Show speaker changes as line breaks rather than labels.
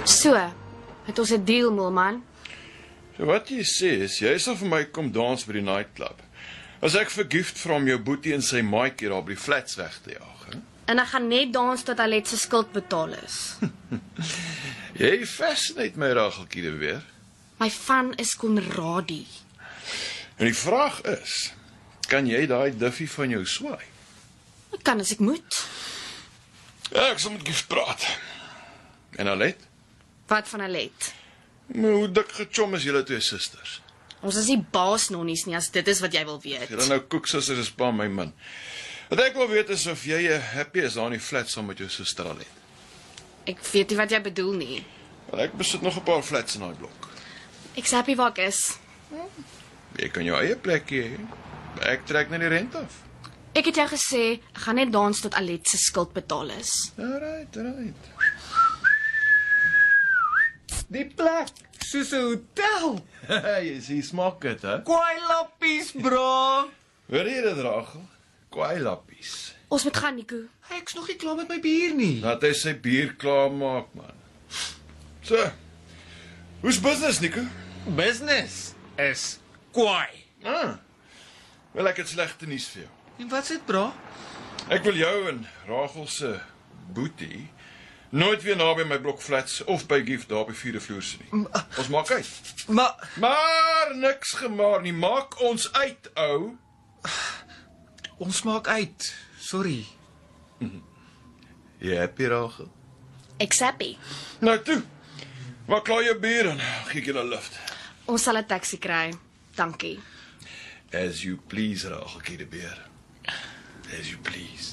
So, het ons 'n deal, Moelman.
So wat jy sê is, jy sal vir my kom dans by die nightclub. As ek vir gift vra om jou boetie en sy maatjie daar by die flats weg te jaag, hè?
En ek gaan net dans tot Alet se skuld betaal is.
Jy fascinate my, Rageltjie de Beer.
My van is Konradie.
En die vraag is, kan jy daai duffie van jou swaai?
Ek kan as ek moet.
Ja, ek sal met gift praat. En Alet?
Wat van Alet?
Maar hoe dik gechom is julle twee susters?
Ons is nie baasnonnies nie, as dit is wat jy wil weet.
Julle nou koeksusters is pa my min. Wat ek wil weet is of jy happy is daar in die flat saam met jou suster Alet.
Ek weet nie wat jy bedoel nie.
Want ek besit nog 'n paar flats in daai blok.
Ek's happy waar ek is.
Jy kan jou eie plekkie hê. Ek trek net die rent af.
Ek het jou gesê, ek gaan net dans tot Alet se skuld betaal is.
Alright.
Die plek, soos 'n hotel.
Jy sien smaak dit, hè?
Kwaai lappies, bro.
Hoor jy dit, Rachel? Kwaai lappies.
Ons moet gaan, Nico.
Ek's nog nie klaar met my bier nie.
Laat hy sy bier klaar maak, man. So. Hoe's business, Nico?
Business is kwaai.
Wel, ek het slegte nuus vir jou.
En wat's dit, bro?
Ek wil jou en Rachel se boetie nooit weer naby my blok flats of by Gift daar by 4de vloer sien nie. Ons maak uit. Maar niks gemaak nie. Maak ons uit, ou.
Ons maak uit. Sorry.
Jy happy, Rachel?
Ek's happy.
Nou toe. Maar klaar jou bier en gee ek julle 'n lift.
Ons sal 'n taxi kry. Dankie.
As you please, Rachel de Beer. As you please.